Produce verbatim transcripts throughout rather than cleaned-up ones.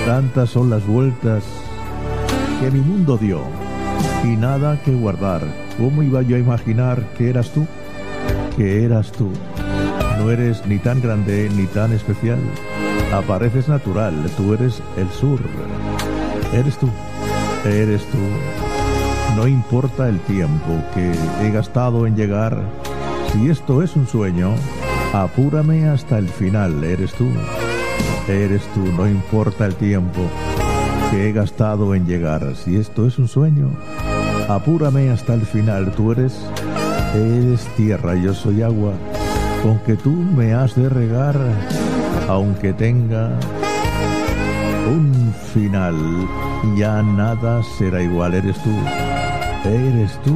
Tantas son las vueltas que mi mundo dio y nada que guardar. ¿Cómo iba yo a imaginar que eras tú? Que eras tú. No eres ni tan grande ni tan especial. Apareces natural, tú eres el sur. Eres tú, eres tú. No importa el tiempo que he gastado en llegar. Si esto es un sueño, apúrame hasta el final. Eres tú, eres tú. No importa el tiempo que he gastado en llegar. Si esto es un sueño, apúrame hasta el final. Tú eres, eres tierra, yo soy agua, con que tú me has de regar, aunque tenga un final, ya nada será igual. Eres tú, eres tú,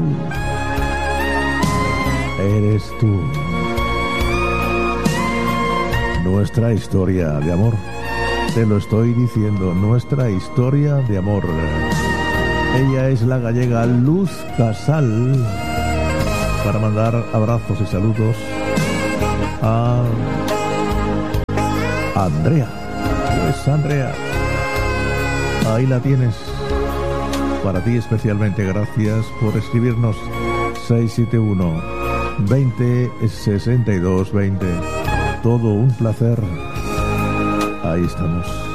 eres tú. Nuestra historia de amor, te lo estoy diciendo, nuestra historia de amor. Ella es la gallega Luz Casal, para mandar abrazos y saludos a Andrea. Pues Andrea, ahí la tienes. Para ti especialmente, gracias por escribirnos. Seis siete uno, veinte, sesenta y dos, veinte. Todo un placer. Ahí estamos.